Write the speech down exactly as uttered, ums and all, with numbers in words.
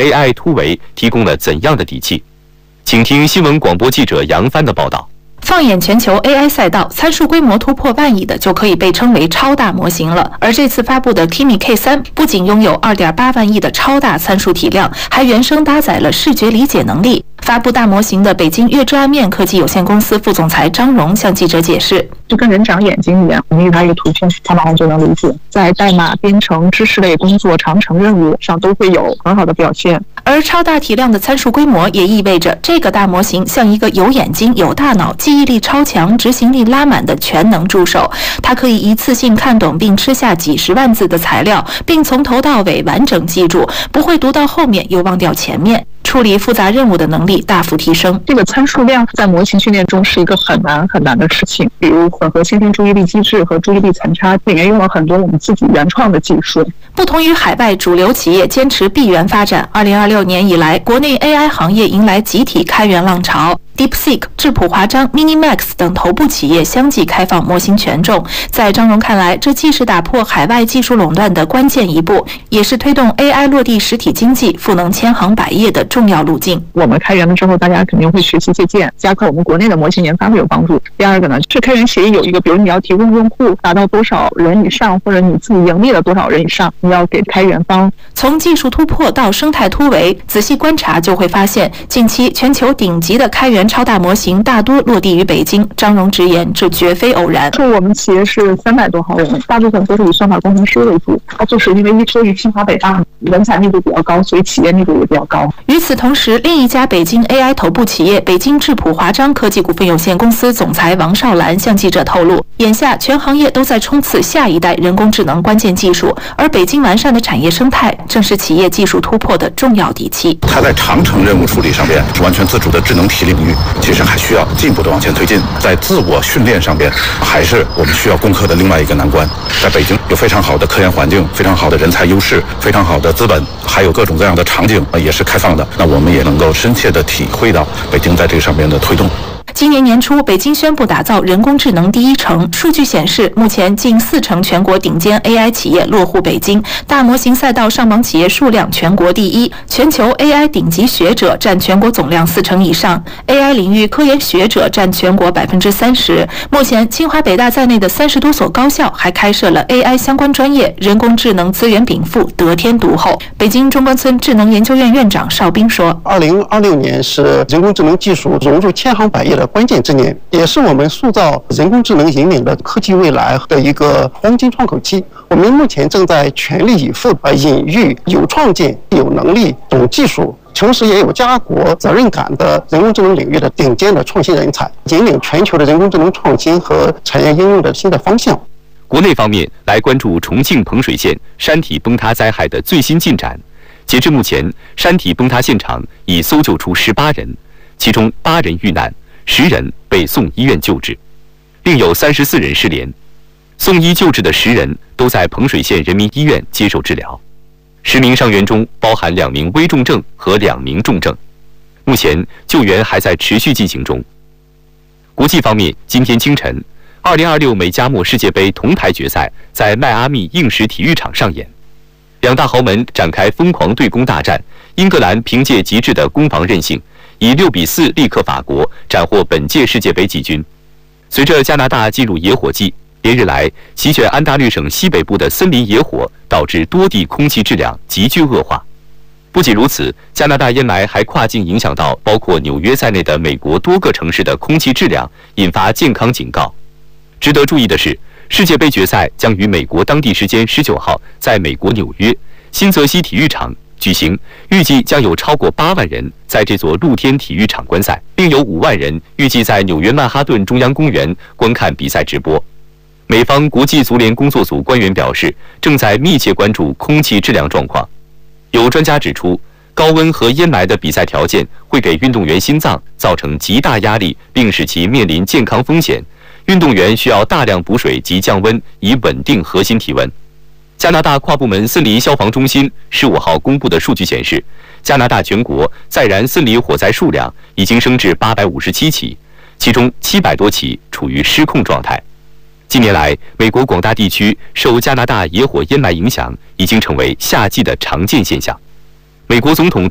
A I 突围提供了怎样的底气？请听新闻广播记者杨帆的报道。 放眼全球 A I 赛道，参数规模突破万亿的就可以被称为超大模型了。而这次发布的 Kimi K 三不仅拥有 二点八万亿的超大参数体量，还原生搭载了视觉理解能力。发布大模型的北京月之暗面科技有限公司副总裁张荣向记者解释：“ 就跟人长眼睛一样，我们给他一个图片，他马上就能理解。在代码编程、知识类工作、长程任务上都会有很好的表现。” 而超大体量的参数规模也意味着这个大模型像一个有眼睛、有大脑、记忆力超强、执行力拉满的全能助手。它可以一次性看懂并吃下几十万字的材料，并从头到尾完整记住，不会读到后面又忘掉前面。 处理复杂任务的能力大幅提升。 这个参数量在模型训练中是一个很难很难的事情，比如混合先天注意力机制和注意力残差，里面用了很多我们自己原创的技术。 不同于海外主流企业坚持闭源发展，二零二六年以来，国内 A I 行业迎来集体开源浪潮。 DeepSeek、智谱华章、MiniMax 等头部企业相继开放模型权重。在张荣看来，这既是打破海外技术垄断的关键一步，也是推动 A I 落地实体经济、赋能千行百业的重要路径。 我们开源了之后，大家肯定会学习借鉴，加快我们国内的模型研发会有帮助。第二个呢，是开源协议有一个，比如你要提供用户达到多少人以上，或者你自己盈利了多少人以上，你要给开源方。 从技术突破到生态突围，仔细观察就会发现，近期全球顶级的开源 超大模型大多落地于北京。张荣直言，这绝非偶然。 就我们企业是三百多号人，大部分都是以算法工程师为主。它就是因为依托于清华北大，人才密度比较高，所以企业密度也比较高。 与此同时，另一家北京 A I 头部企业北京智谱华章科技股份有限公司总裁王少兰向记者透露，眼下全行业都在冲刺下一代人工智能关键技术，而北京完善的产业生态正是企业技术突破的重要底气。 它在长程任务处理上边是完全自主的智能体领域。 其实还需要进一步的往前推进，在自我训练上边，还是我们需要攻克的另外一个难关。在北京有非常好的科研环境，非常好的人才优势，非常好的资本，还有各种各样的场景也是开放的。那我们也能够深切的体会到北京在这个上面的推动。 今年年初，北京宣布打造人工智能第一城。数据显示，目前近四成全国顶尖 A I 企业落户北京，大模型赛道上榜企业数量全国第一，全球 A I 顶级学者占全国总量四成以上 ，A I 领域科研学者占全国百分之三十。目前，清华、北大在内的三十多所高校还开设了 A I 相关专业，人工智能资源禀赋得天独厚。北京中关村智能研究院院长邵斌说：“ 二零二六年是人工智能技术融入千行百业的 关键之年，也是我们塑造人工智能引领的科技未来的一个黄金窗口期。我们目前正在全力以赴呃引育有创建、有能力、懂技术，同时也有家国责任感的人工智能领域的顶尖的创新人才，引领全球的人工智能创新和产业应用的新的方向。” 国内方面来关注重庆彭水县山体崩塌灾害的最新进展。截至目前，山体崩塌现场已搜救出十八人，其中八人遇难。 十人被送医院救治，另有三十四人失联。送医救治的十人都在彭水县人民医院接受治疗。十名伤员中包含两名危重症和两名重症。目前救援还在持续进行中。国际方面，今天清晨，二零二六美加墨世界杯铜牌决赛在迈阿密硬石体育场上演，两大豪门展开疯狂对攻大战。英格兰凭借极致的攻防韧性， 以六比四力克法国，斩获本届世界杯季军。随着加拿大进入野火季，连日来席卷安大略省西北部的森林野火，导致多地空气质量急剧恶化。不仅如此，加拿大烟霾还跨境影响到包括纽约在内的美国多个城市的空气质量，引发健康警告。值得注意的是，世界杯决赛将于美国当地时间十九号在美国纽约新泽西体育场 举行，预计将有超过八万人在这座露天体育场观赛，并有五万人预计在纽约曼哈顿中央公园观看比赛直播。美方国际足联工作组官员表示，正在密切关注空气质量状况。有专家指出，高温和烟霾的比赛条件会给运动员心脏造成极大压力，并使其面临健康风险。运动员需要大量补水及降温，以稳定核心体温。 加拿大跨部门森林消防中心十五号公布的数据显示，加拿大全国在燃森林火灾数量已经升至八百五十七起，其中七百多起处于失控状态。近年来，美国广大地区受加拿大野火烟霾影响，已经成为夏季的常见现象。美国总统